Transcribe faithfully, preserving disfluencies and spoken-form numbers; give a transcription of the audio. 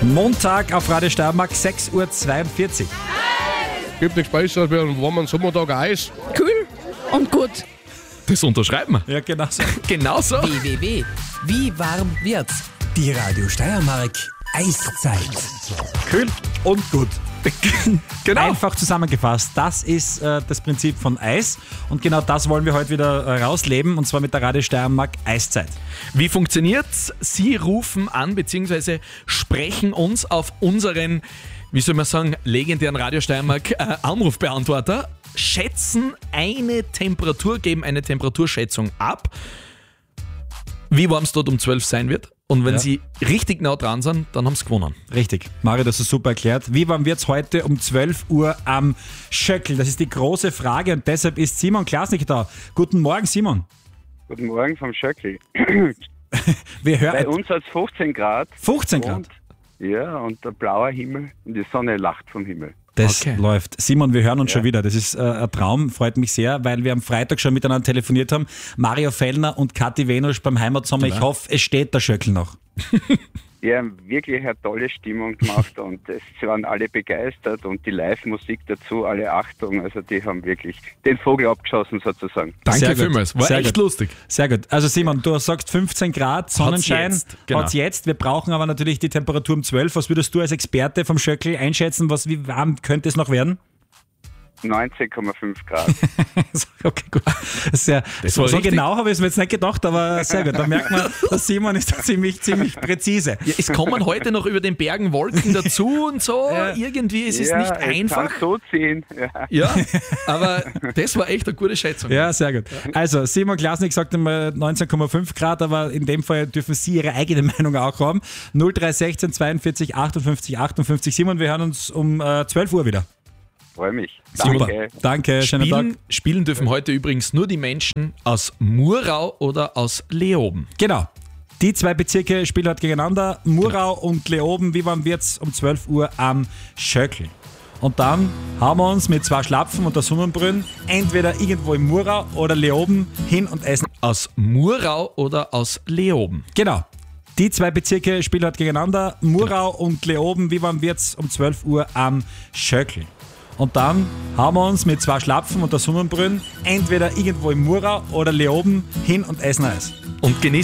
Montag auf Radio Steiermark, sechs Uhr zweiundvierzig. Gibt nichts Besseres wie einen warmen Sommertag Eis. Kühl und gut. Das unterschreiben wir. Ja, genau so. Genau so. w w w punkt wie warm wird's? Die Radio Steiermark Eiszeit. Kühl und gut. Genau. Einfach zusammengefasst, das ist äh, das Prinzip von Eis und genau das wollen wir heute wieder äh, rausleben und zwar mit der Radio Steiermark Eiszeit. Wie funktioniert's? Sie rufen an bzw. sprechen uns auf unseren, wie soll man sagen, legendären Radio Steiermark äh, Anrufbeantworter, schätzen eine Temperatur, geben eine Temperaturschätzung ab, wie warm es dort um zwölf sein wird. Und wenn Ja. Sie richtig nah dran sind, dann haben Sie gewonnen. Richtig, Mario, das ist super erklärt. Wie warm wird es heute um zwölf Uhr am Schöckl? Das ist die große Frage und deshalb ist Simon Klasnik da. Guten Morgen, Simon. Guten Morgen vom Schöckl. Wir Bei hören uns hat es fünfzehn Grad. fünfzehn Grad. Und, ja, und der blaue Himmel und die Sonne lacht vom Himmel. Das Okay. läuft. Simon, wir hören uns Ja. schon wieder. Das ist äh, ein Traum, freut mich sehr, weil wir am Freitag schon miteinander telefoniert haben. Mario Fellner und Kathi Venusch beim Heimatsommer. Ich hoffe, es steht der Schöckl noch. Die haben wirklich eine tolle Stimmung gemacht und es waren alle begeistert und die Live-Musik dazu, alle Achtung. Also die haben wirklich den Vogel abgeschossen sozusagen. Danke Sehr gut. vielmals. War Sehr echt gut. lustig. Sehr gut. Also Simon, du sagst fünfzehn Grad, Sonnenschein. Hat's jetzt, genau. Hat's jetzt. Wir brauchen aber natürlich die Temperatur um zwölf. Was würdest du als Experte vom Schöckl einschätzen? Was, wie warm könnte es noch werden? neunzehn Komma fünf Grad. Okay, gut. Sehr, Das so war so richtig. genau habe ich es mir jetzt nicht gedacht, aber sehr gut. Da merkt man, der Simon ist da ziemlich, ziemlich präzise. Ja, es kommen heute noch über den Bergen Wolken dazu und so. Ja. Irgendwie ist es ja, nicht es einfach. kann so ziehen. Ja. Ja, aber das war echt eine gute Schätzung. Ja, sehr gut. Also, Simon Klasnik sagt einmal neunzehn Komma fünf Grad, aber in dem Fall dürfen Sie Ihre eigene Meinung auch haben. null drei eins sechs zweiundvierzig achtundfünfzig achtundfünfzig. Simon, wir hören uns um äh, zwölf Uhr wieder. Freue mich. Super. Danke. Danke, schönen Tag. Spielen, spielen dürfen heute übrigens nur die Menschen aus Murau oder aus Leoben. Genau. Die zwei Bezirke spielen heute gegeneinander. Murau und Leoben. Wie warm wird's um zwölf Uhr am Schöckl? Und dann haben wir uns mit zwei Schlapfen und der Sonnenbrünn entweder irgendwo in Murau oder Leoben hin und essen. Aus Murau oder aus Leoben. Genau. Die zwei Bezirke spielen heute gegeneinander. Murau und Leoben. Wie warm wird's um zwölf Uhr am Schöckl? Und dann haben wir uns mit zwei Schlapfen und der Sonnenbrünn entweder irgendwo in Murau oder Leoben hin und essen Eis. Und genießen